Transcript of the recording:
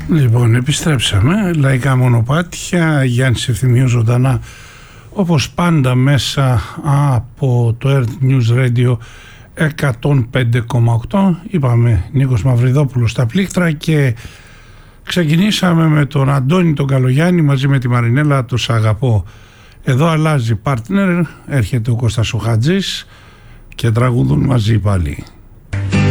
Λοιπόν, επιστρέψαμε. Λαϊκά μονοπάτια, Γιάννης Ευθυμίου ζωντανά, όπως πάντα, μέσα από το Earth News Radio 105,8. Είπαμε Νίκος Μαυριδόπουλος στα πλήκτρα και ξεκινήσαμε με τον Αντώνη τον Καλογιάννη μαζί με τη Μαρινέλα, το «Σ' αγαπώ». Εδώ αλλάζει partner, έρχεται ο Κώστας ο Χατζής και τραγουδούν μαζί πάλι.